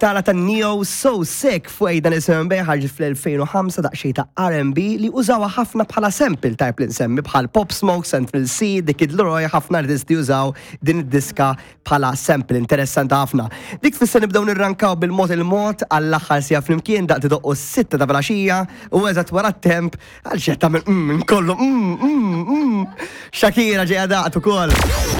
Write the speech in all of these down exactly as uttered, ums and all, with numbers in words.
tara ta' Neo So Sick fuq dan isim bej ħarġi fl-elfejn u ħamsa daqsxejn ta' R and B li użawha ħafna bħala sample type li nsemmi bħal Pop Smoke, Central C, The Kid Leroy, ħafna artisti użaw din id-diska bħala sample interessanti ħafna. Dik tfisser nibdew nirrankaw bil-mod il-mod għall-aħħar sija flimkien daqt idoqqu s-sitta ta' filgħaxija u eżatt wara t-temp għal xi tagħmel mm kollu mm mm mm Shakira ġejja daqt ukoll.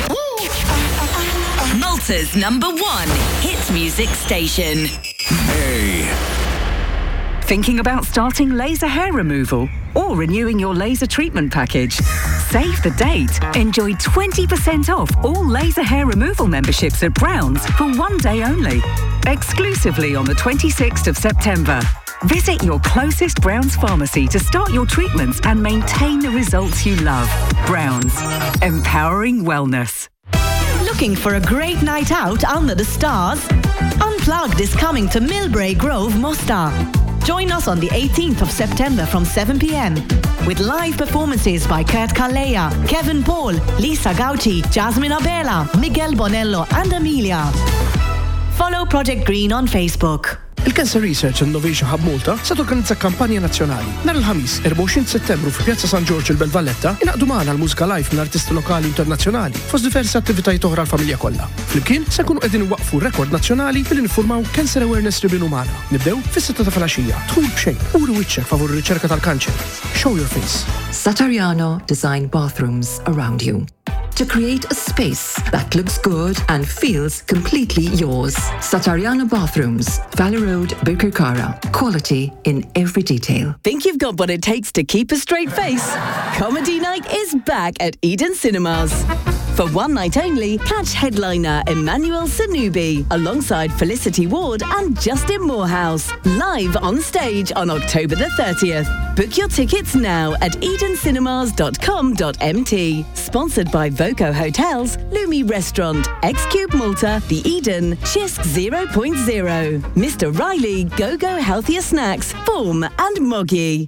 Malta's number one hit music station. Hey. Thinking about starting laser hair removal or renewing your laser treatment package? Save the date. Enjoy twenty percent off all laser hair removal memberships at Browns for one day only. Exclusively on the twenty-sixth of September. Visit your closest Browns pharmacy to start your treatments and maintain the results you love. Browns. Empowering wellness. Looking for a great night out under the stars? Unplugged is coming to Millbrae Grove, Mostar. Join us on the eighteenth of September from seven p.m. with live performances by Kurt Kalleja, Kevin Paul, Lisa Gauci, Jasmine Abela, Miguel Bonello and Amelia. Follow Project Green on Facebook. Il-Cancer Research Innovation Hub Malta se torganizza kampanja nazzjonali. Nhar il-ħamis, erbgħu għoxrin Settembru fi Pjazza San Giorgio il-Belvalletta, inaqdu magħna l-mużika live minn artisti lokali internazzjonali fost diversi attivitajiet oħra l-familja kollha. Flimkien se nkunu qegħdin iwaqfu rekord nazzjonali billi niffurmaw Cancer Awareness Ribbon magħna. Nibdew fis-sitta ta' filgħaxija. Dħul b'xejn, uri wiċċek favur ir-riċerka tal-kanċer. Show your face. Satariano design bathrooms around you to create a space that looks good and feels completely yours. Satariano Bathrooms, Valley Road, Birkirkara. Quality in every detail. Think you've got what it takes to keep a straight face? Comedy Night is back at Eden Cinemas. For one night only, catch headliner Emmanuel Sanubi alongside Felicity Ward and Justin Morehouse live on stage on October the thirtieth. Book your tickets now at eden cinemas dot com dot m t. Sponsored by Voco Hotels, Lumi Restaurant, X-Cube Malta, The Eden, Chisk zero point zero, Mister Riley, Go-Go Healthier Snacks, Form and Moggy.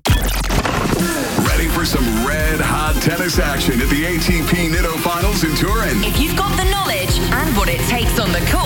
Ready for some red-hot tennis action at the A T P Nitto Finals in Turin? If you've got the knowledge and what it takes on the court,